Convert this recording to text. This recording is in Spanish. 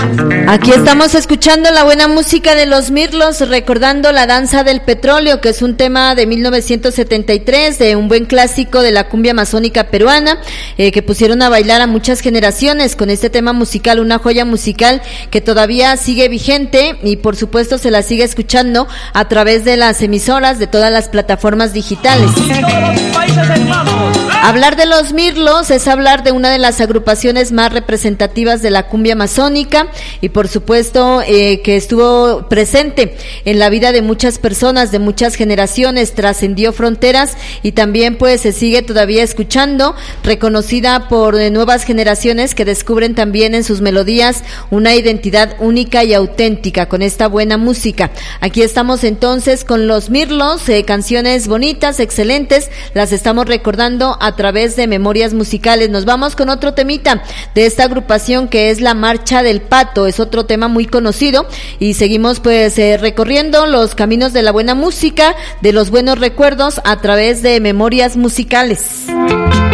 Aquí estamos escuchando la buena música de Los Mirlos, recordando La Danza del Petróleo, que es un tema de 1973, de un buen clásico de la cumbia amazónica peruana, que pusieron a bailar a muchas generaciones con este tema musical, una joya musical que todavía sigue vigente y por supuesto se la sigue escuchando a través de las emisoras de todas las plataformas digitales. Hablar de Los Mirlos es hablar de una de las agrupaciones más representativas de la cumbia amazónica y por supuesto que estuvo presente en la vida de muchas personas, de muchas generaciones, trascendió fronteras y también pues se sigue todavía escuchando, reconocida por nuevas generaciones que descubren también en sus melodías una identidad única y auténtica con esta buena música. Aquí estamos entonces con Los Mirlos, canciones bonitas, excelentes, las estamos recordando a través de memorias musicales. Nos vamos con otro temita de esta agrupación que es La Marcha del Pato, es otro tema muy conocido y seguimos pues recorriendo los caminos de la buena música, de los buenos recuerdos a través de memorias musicales.